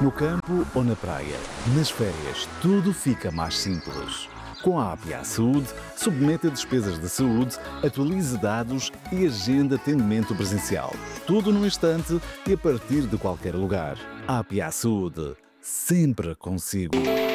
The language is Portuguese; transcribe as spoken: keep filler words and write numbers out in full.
No campo ou na praia, nas férias, tudo fica mais simples. Com a A P A Saúde, submeta despesas de saúde, atualize dados e agenda atendimento presencial. Tudo num instante e a partir de qualquer lugar. A P A Saúde, sempre consigo.